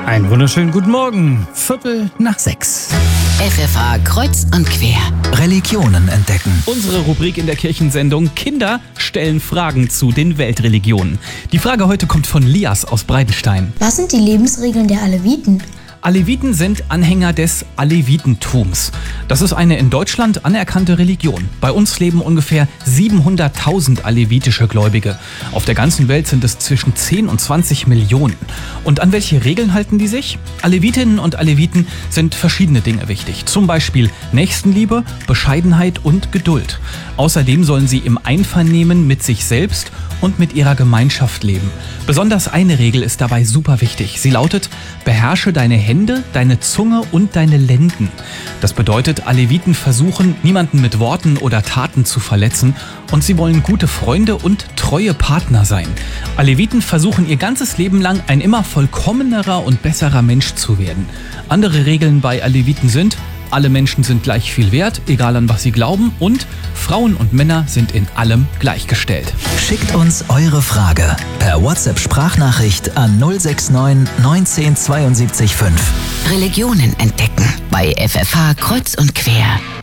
Einen wunderschönen guten Morgen. 5:45. FFH kreuz und quer. Religionen entdecken. Unsere Rubrik in der Kirchensendung Kinder stellen Fragen zu den Weltreligionen. Die Frage heute kommt von Lias aus Breitenstein. Was sind die Lebensregeln der Aleviten? Aleviten sind Anhänger des Alevitentums. Das ist eine in Deutschland anerkannte Religion. Bei uns leben ungefähr 700.000 alevitische Gläubige. Auf der ganzen Welt sind es zwischen 10 und 20 Millionen. Und an welche Regeln halten die sich? Alevitinnen und Aleviten sind verschiedene Dinge wichtig. Zum Beispiel Nächstenliebe, Bescheidenheit und Geduld. Außerdem sollen sie im Einvernehmen mit sich selbst und mit ihrer Gemeinschaft leben. Besonders eine Regel ist dabei super wichtig. Sie lautet: Beherrsche deine Hände, deine Zunge und deine Lenden. Das bedeutet, Aleviten versuchen, niemanden mit Worten oder Taten zu verletzen, und sie wollen gute Freunde und treue Partner sein. Aleviten versuchen ihr ganzes Leben lang ein immer vollkommenerer und besserer Mensch zu werden. Andere Regeln bei Aleviten sind: Alle Menschen sind gleich viel wert, egal an was sie glauben, und Frauen und Männer sind in allem gleichgestellt. Schickt uns eure Frage per WhatsApp-Sprachnachricht an 069 19 72 5. Religionen entdecken bei FFH kreuz und quer.